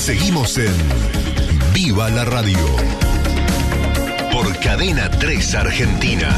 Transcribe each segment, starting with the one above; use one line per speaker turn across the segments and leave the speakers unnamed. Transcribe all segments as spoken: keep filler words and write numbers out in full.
Seguimos en Viva la Radio por Cadena tres Argentina.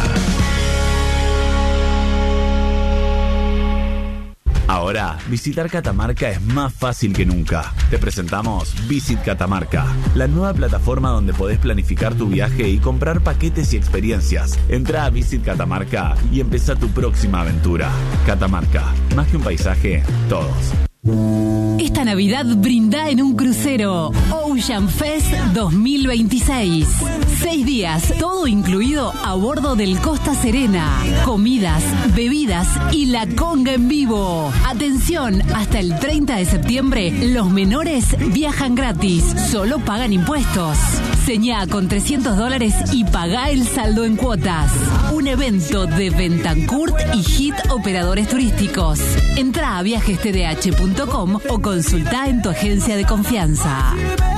Ahora, visitar Catamarca es más fácil que nunca. Te presentamos Visit Catamarca, la nueva plataforma donde podés planificar tu viaje y comprar paquetes y experiencias. Entra a Visit Catamarca y empezá tu próxima aventura. Catamarca, más que un paisaje, todos.
Esta Navidad brinda en un crucero Ocean Fest dos mil veintiséis. Seis días, todo incluido a bordo del Costa Serena. Comidas, bebidas y la conga en vivo. Atención, hasta el treinta de septiembre, los menores viajan gratis. Solo pagan impuestos. Señá con trescientos dólares y pagá el saldo en cuotas. Un evento de Bentancourt y Hit Operadores Turísticos. Entrá a viajes t d h punto com o consultá en tu agencia de confianza.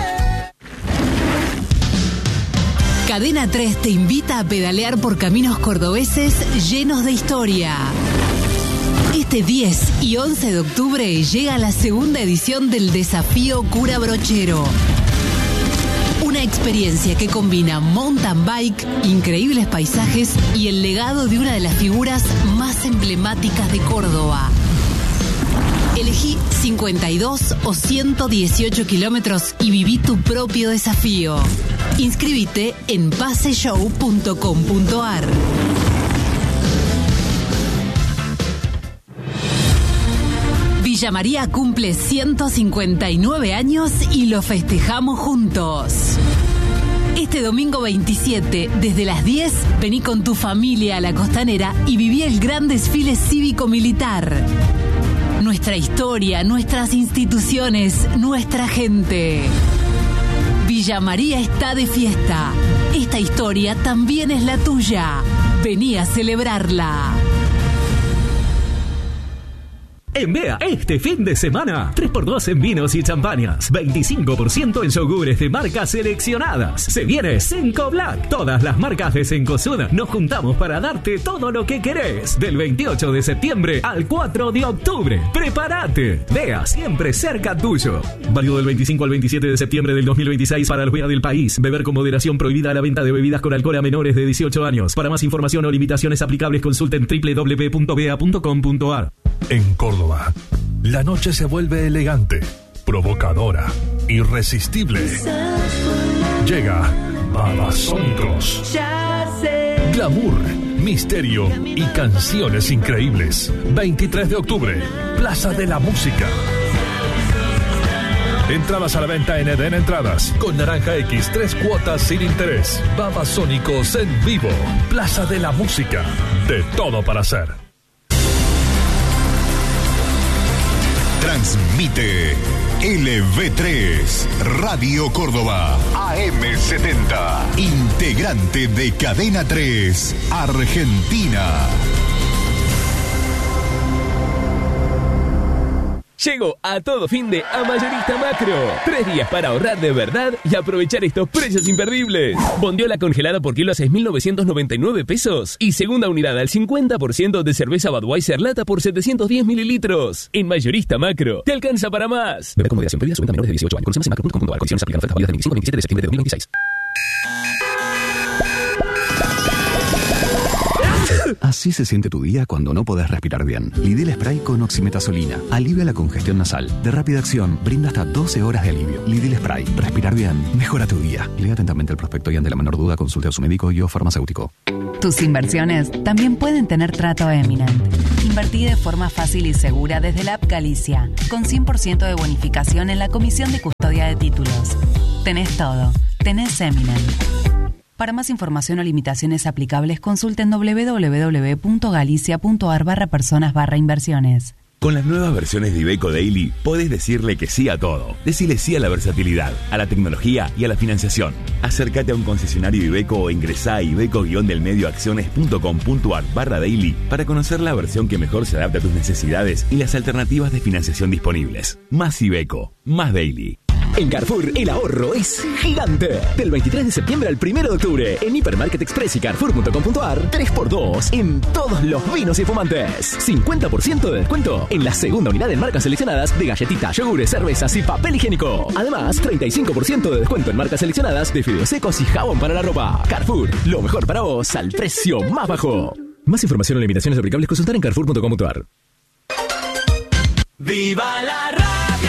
Cadena tres te invita a pedalear por caminos cordobeses llenos de historia. Este diez y once de octubre llega la segunda edición del Desafío Cura Brochero. Una experiencia que combina mountain bike, increíbles paisajes y el legado de una de las figuras más emblemáticas de Córdoba. Elegí cincuenta y dos o ciento dieciocho kilómetros y viví tu propio desafío. Inscríbete en paseshow punto com punto a r. Villa María cumple ciento cincuenta y nueve años y lo festejamos juntos. Este domingo veintisiete, desde las diez, vení con tu familia a la Costanera y viví el gran desfile cívico-militar. Nuestra historia, nuestras instituciones, nuestra gente. Villa María está de fiesta. Esta historia también es la tuya. Vení a celebrarla.
En B E A, este fin de semana, tres por dos en vinos y champañas, veinticinco por ciento en yogures de marcas seleccionadas. Se viene Senco Black. Todas las marcas de Cencosud nos juntamos para darte todo lo que querés. Del veintiocho de septiembre al cuatro de octubre. ¡Prepárate! B E A, siempre cerca tuyo. Válido del veinticinco al veintisiete de septiembre del dos mil veintiséis para los B E A del país. Beber con moderación, prohibida la venta de bebidas con alcohol a menores de dieciocho años. Para más información o limitaciones aplicables, consulten doble u doble u doble u punto b e a punto com punto a r.
En Córdoba, la noche se vuelve elegante, provocadora, irresistible. Llega Babasónicos. Glamour, misterio y canciones increíbles. veintitrés de octubre, Plaza de la Música. Entradas a la venta en Eden Entradas. Con Naranja X, tres cuotas sin interés. Babasónicos en vivo. Plaza de la Música. De todo para hacer. Transmite L V tres, Radio Córdoba, A M setenta, integrante de Cadena tres, Argentina.
Llegó a todo fin de a Mayorista Macro. Tres días para ahorrar de verdad y aprovechar estos precios imperdibles. Bondiola congelada por kilo a seis mil novecientos noventa y nueve pesos. Y segunda unidad al cincuenta por ciento de cerveza Budweiser lata por setecientos diez mililitros. En Mayorista Macro, te alcanza para más. Beber con moderación, prohibida su venta a menores de dieciocho años. Consume en macro punto com punto a r. Condiciones aplican. Ofertas válidas del veinticinco al veintisiete de septiembre de dos mil veintiséis.
Así se siente tu día cuando no podés respirar bien. Lidl Spray con oximetazolina. Alivia la congestión nasal. De rápida acción, brinda hasta doce horas de alivio. Lidl Spray. Respirar bien. Mejora tu día. Lea atentamente el prospecto y ante la menor duda consulte a su médico y o farmacéutico.
Tus inversiones también pueden tener trato Eminent. Invertí de forma fácil y segura desde la app Galicia, con cien por ciento de bonificación en la comisión de custodia de títulos. Tenés todo. Tenés Eminent. Para más información o limitaciones aplicables, consulten doble u doble u doble u punto galicia punto a r barra personas barra inversiones.
Con las nuevas versiones de Iveco Daily, podés decirle que sí a todo. Decile sí a la versatilidad, a la tecnología y a la financiación. Acércate a un concesionario Iveco o ingresá a iveco-delmedioacciones punto com punto a r barra daily para conocer la versión que mejor se adapta a tus necesidades y las alternativas de financiación disponibles. Más Iveco, más Daily.
En Carrefour, el ahorro es gigante. Del veintitrés de septiembre al primero de octubre, en Hipermarket Express y Carrefour punto com punto a r, tres por dos en todos los vinos y fumantes. cincuenta por ciento de descuento en la segunda unidad en marcas seleccionadas de galletitas, yogures, cervezas y papel higiénico. Además, treinta y cinco por ciento de descuento en marcas seleccionadas de fideos secos y jabón para la ropa. Carrefour, lo mejor para vos al precio más bajo. Más información o limitaciones aplicables, consultar en carrefour punto com punto a r.
¡Viva la radio!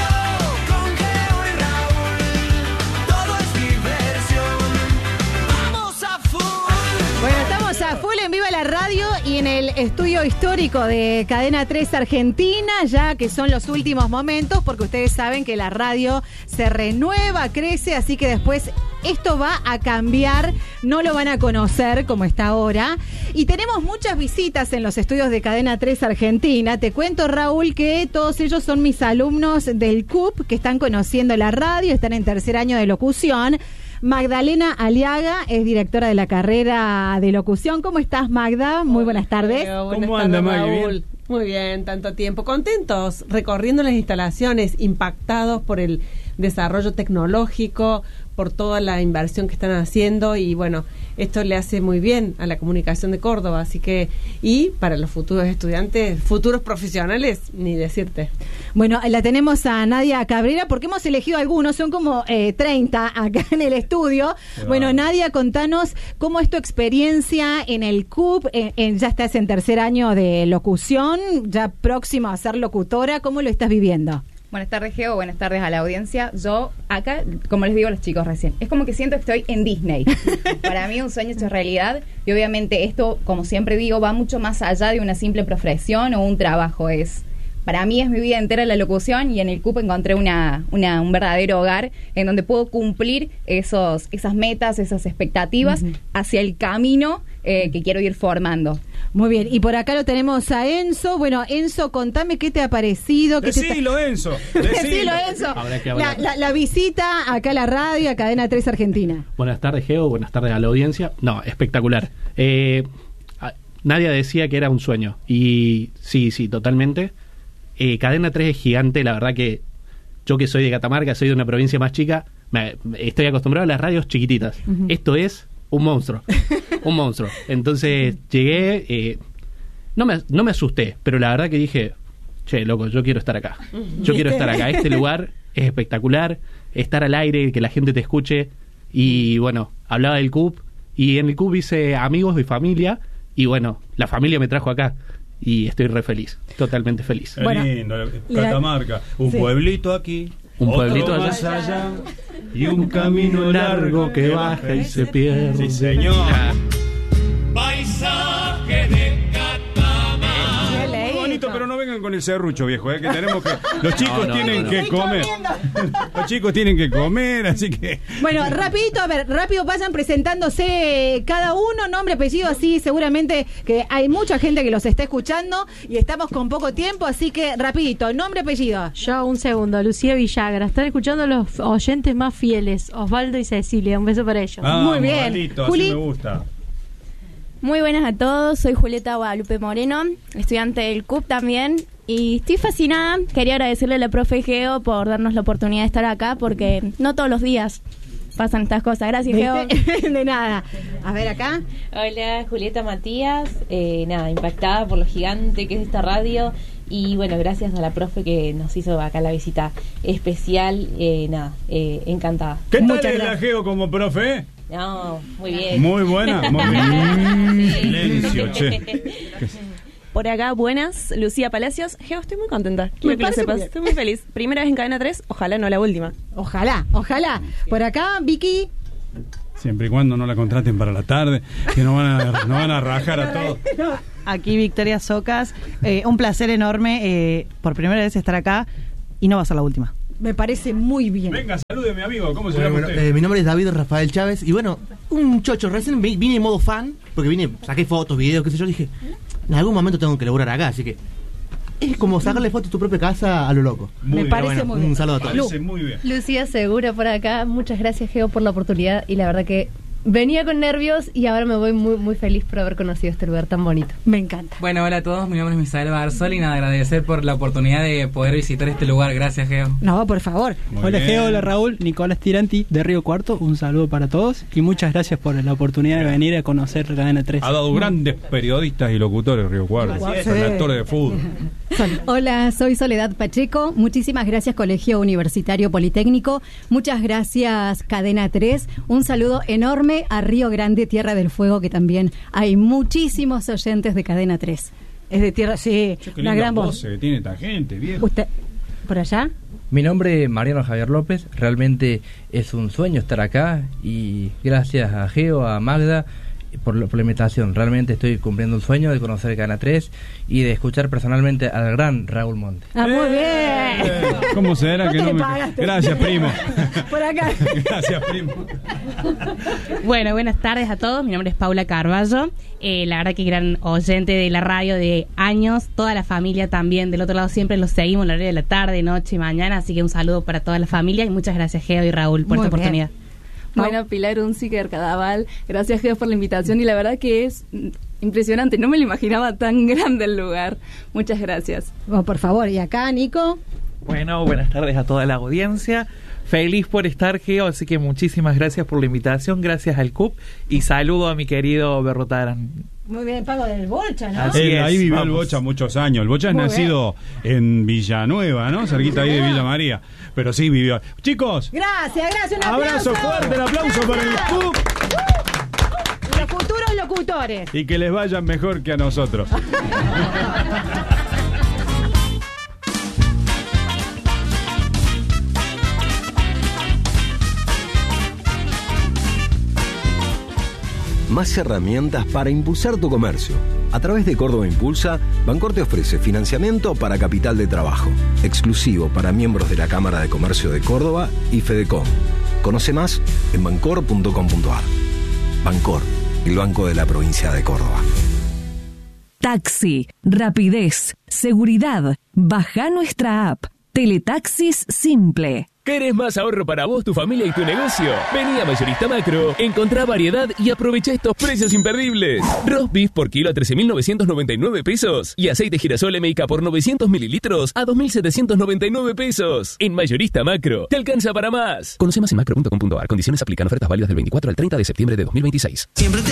A full en Viva la Radio y en el estudio histórico de Cadena tres Argentina, ya que son los últimos momentos, porque ustedes saben que la radio se renueva, crece, así que después esto va a cambiar, no lo van a conocer como está ahora. Y tenemos muchas visitas en los estudios de Cadena tres Argentina. Te cuento, Raúl, que todos ellos son mis alumnos del C U P, que están conociendo la radio, están en tercer año de locución. Magdalena Aliaga es directora de la carrera de locución. ¿Cómo estás, Magda? Muy buenas tardes.
Leo, buenas ¿Cómo anda, Magda? Muy bien, tanto tiempo. Contentos, recorriendo las instalaciones, impactados por el desarrollo tecnológico, por toda la inversión que están haciendo y bueno, esto le hace muy bien a la comunicación de Córdoba, así que, y para los futuros estudiantes, futuros profesionales, ni decirte.
Bueno, la tenemos a Nadia Cabrera porque hemos elegido algunos, son como eh, treinta acá en el estudio. Wow. Bueno, Nadia, contanos cómo es tu experiencia en el C U P, en, en, ya estás en tercer año de locución, ya próxima a ser locutora, ¿cómo lo estás viviendo?
Buenas tardes, Geo, buenas tardes a la audiencia. Yo acá, como les digo a los chicos recién, es como que siento que estoy en Disney. Para mí un sueño hecho realidad y obviamente esto, como siempre digo, va mucho más allá de una simple profesión o un trabajo. Es Para mí es mi vida entera la locución y en el C U P encontré una, una, un verdadero hogar en donde puedo cumplir esos, esas metas, esas expectativas uh-huh. hacia el camino eh, que quiero ir formando.
Muy bien, y por acá lo tenemos a Enzo. Bueno, Enzo, contame qué te ha parecido. Qué
Decilo,
te...
Enzo.
Decilo, Enzo. La, la, la visita acá a la radio, a Cadena tres Argentina.
Buenas tardes, Geo. Buenas tardes a la audiencia. No, espectacular. Eh, Nadia decía que era un sueño. Y sí, sí, totalmente. Eh, Cadena tres es gigante. La verdad que yo que soy de Catamarca, soy de una provincia más chica, me, estoy acostumbrado a las radios chiquititas. Uh-huh. Esto es un monstruo. Un monstruo. Entonces llegué, eh, no me no me asusté, pero la verdad que dije, che, loco, yo quiero estar acá. Yo quiero estar acá. Este lugar es espectacular, estar al aire, que la gente te escuche. Y bueno, hablaba del C U P, y en el C U P hice amigos y familia, y bueno, la familia me trajo acá. Y estoy re feliz, totalmente feliz.
Qué bueno, lindo, Catamarca, un sí. pueblito aquí,
un pueblito
allá,
más allá,
y un camino largo que baja y se pierde.
Sí, señor. Paisaje de Catamarca.
Muy bonito, pero no vengan con el serrucho, viejo, ¿eh? Que tenemos que los chicos no, no, tienen no, no, que no. comer. Los chicos tienen que comer, así que
bueno, rapidito, a ver, rápido vayan presentándose cada uno, nombre, apellido, así seguramente que hay mucha gente que los está escuchando y estamos con poco tiempo, así que rapidito, nombre, apellido.
Yo, un segundo, Lucía Villagra. Están escuchando los oyentes más fieles, Osvaldo y Cecilia. Un beso para ellos.
Ah,
muy bien.
Maldito, Juli. Así me gusta.
Muy buenas a todos, soy Julieta Guadalupe Moreno, estudiante del C U P también, y estoy fascinada. Quería agradecerle a la profe Geo por darnos la oportunidad de estar acá, porque no todos los días pasan estas cosas. Gracias, Geo.
De nada. A ver acá.
Hola, Julieta Matías, eh, nada, impactada por lo gigante que es esta radio, y bueno, gracias a la profe que nos hizo acá la visita especial, eh, nada, eh, encantada.
¿Qué tal es la Geo como profe?
No, muy bien.
Muy buena, muy bien.
Sí.
Silencio, che.
Por acá, buenas, Lucía Palacios. Geo, estoy muy contenta. Quiero que lo sepas. Estoy muy feliz. Primera vez en Cadena tres, ojalá no la última.
Ojalá, ojalá. Por acá, Vicky.
Siempre y cuando no la contraten para la tarde, que no van a, no van a rajar a todos.
Aquí Victoria Socas. Eh, un placer enorme, eh, por primera vez estar acá, y no va a ser la última.
Me parece muy bien.
Venga, salude mi amigo, ¿cómo se
bueno,
llama
bueno,
usted?
Eh, mi nombre es David Rafael Chávez, y bueno, un chocho, recién vine en modo fan, porque vine, saqué fotos, videos, qué sé yo, dije, en algún momento tengo que laburar acá, así que es como sacarle fotos a tu propia casa a lo loco.
Muy Me bien, parece bueno, muy bien.
Un saludo a todos.
Parece muy bien.
Lucía Segura por acá, muchas gracias, Geo, por la oportunidad, y la verdad que
venía con nervios y ahora me voy muy muy feliz por haber conocido este lugar tan bonito.
Me encanta.
Bueno, hola a todos, mi nombre es Misael Barzol y nada, agradecer por la oportunidad de poder visitar este lugar. Gracias, Geo.
No, por favor.
Muy hola, bien. Geo, hola, Raúl. Nicolás Tiranti, de Río Cuarto. Un saludo para todos y muchas gracias por la oportunidad de venir a conocer Cadena tres.
Ha dado grandes periodistas y locutores Río Cuarto. Sí. El actor de fútbol.
Hola, soy Soledad Pacheco. Muchísimas gracias, Colegio Universitario Politécnico. Muchas gracias, Cadena tres. Un saludo enorme a Río Grande, Tierra del Fuego, que también hay muchísimos oyentes de Cadena tres.
Es de Tierra, sí,
Qué
una gran voz.
Que tiene esta gente, viejo.
¿Usted, por allá?
Mi nombre es Mariano Javier López. Realmente es un sueño estar acá y gracias a Geo, a Magda, por la, por la invitación. Realmente estoy cumpliendo un sueño de conocer Cadena tres y de escuchar personalmente al gran Raúl Monte.
Ah, muy bien.
¿Cómo será que no me... Gracias, primo.
Por acá.
Gracias, primo.
Bueno, buenas tardes a todos. Mi nombre es Paula Carballo. Eh, la verdad que gran oyente de la radio de años. Toda la familia también. Del otro lado siempre los seguimos a la hora de la tarde, noche y mañana. Así que un saludo para toda la familia y muchas gracias, Geo y Raúl, por
Muy
esta
bien.
oportunidad.
Bueno, Pilar Unzi, de Arcadaval. Gracias, Geo, por la invitación y la verdad que es impresionante. No me lo imaginaba tan grande el lugar. Muchas gracias.
Oh, por favor, y acá, Nico.
Bueno, buenas tardes a toda la audiencia. Feliz por estar, Geo, así que muchísimas gracias por la invitación, gracias al C U P y saludo a mi querido Berrotarán.
Muy bien, Pago del Bocha, ¿no?
Así es, ahí vivió vamos. El Bocha muchos años. El Bocha es
Muy
nacido bien. En Villanueva, ¿no? Cerquita ahí de Villa María. Pero sí vivió. Chicos.
Gracias, gracias. Un
abrazo. Abrazo fuerte, el aplauso para el C U P.
Los futuros locutores.
Y que les vayan mejor que a nosotros.
Más herramientas para impulsar tu comercio. A través de Córdoba Impulsa, Bancor te ofrece financiamiento para capital de trabajo, exclusivo para miembros de la Cámara de Comercio de Córdoba y Fedecom. Conoce más en bancor punto com punto ar. Bancor, el banco de la provincia de Córdoba.
Taxi, rapidez, seguridad. Baja nuestra app. Teletaxis Simple.
¿Querés más ahorro para vos, tu familia y tu negocio? Vení a Mayorista Macro, encontrá variedad y aprovecha estos precios imperdibles. Roast beef por kilo a trece mil novecientos noventa y nueve pesos y aceite girasol M I K por novecientos mililitros a dos mil setecientos noventa y nueve pesos. En Mayorista Macro, te alcanza para más. Conoce más en macro punto com punto ar. Condiciones aplican. Ofertas válidas del veinticuatro al treinta de septiembre de dos mil veintiséis.
Siempre te